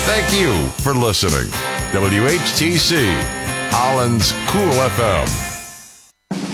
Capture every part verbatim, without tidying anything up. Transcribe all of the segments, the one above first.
Thank you for listening. W H T C, Holland's Cool F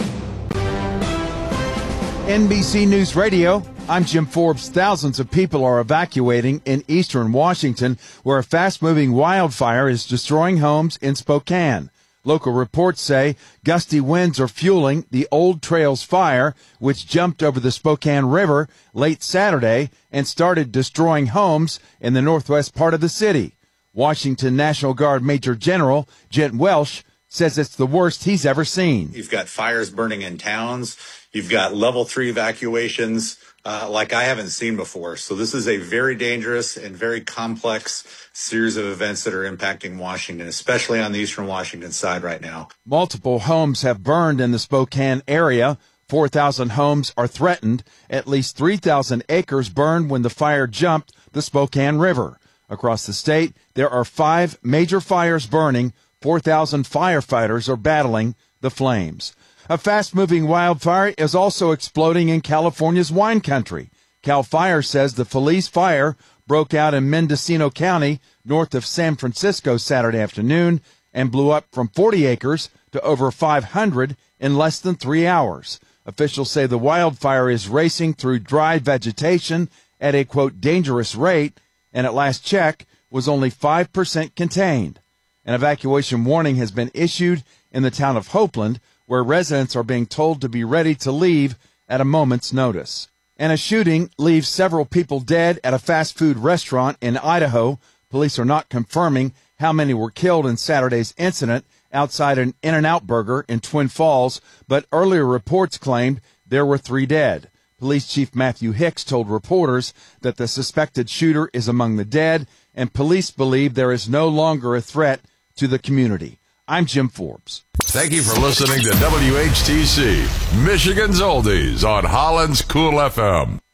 M. N B C News Radio, I'm Jim Forbes. Thousands of people are evacuating in eastern Washington, where a fast-moving wildfire is destroying homes in Spokane. Local reports say gusty winds are fueling the Old Trails fire, which jumped over the Spokane River late Saturday and started destroying homes in the northwest part of the city. Washington National Guard Major General Jet Welsh says it's the worst he's ever seen. You've got fires burning in towns. You've got level three evacuations uh, like I haven't seen before. So this is a very dangerous and very complex series of events that are impacting Washington, especially on the eastern Washington side right now. Multiple homes have burned in the Spokane area. four thousand homes are threatened. At least three thousand acres burned when the fire jumped the Spokane River. Across the state, there are five major fires burning. four thousand firefighters are battling the flames. A fast-moving wildfire is also exploding in California's wine country. Cal Fire says the Feliz fire broke out in Mendocino County, north of San Francisco, Saturday afternoon, and blew up from forty acres to over five hundred in less than three hours. Officials say the wildfire is racing through dry vegetation at a, quote, dangerous rate, and at last check was only five percent contained. An evacuation warning has been issued in the town of Hopeland, where residents are being told to be ready to leave at a moment's notice. And a shooting leaves several people dead at a fast food restaurant in Idaho. Police are not confirming how many were killed in Saturday's incident outside an In-N-Out Burger in Twin Falls, but earlier reports claimed there were three dead. Police Chief Matthew Hicks told reporters that the suspected shooter is among the dead, and police believe there is no longer a threat to the community. I'm Jim Forbes. Thank you for listening to W H T C, Michigan's Oldies on Holland's Cool F M.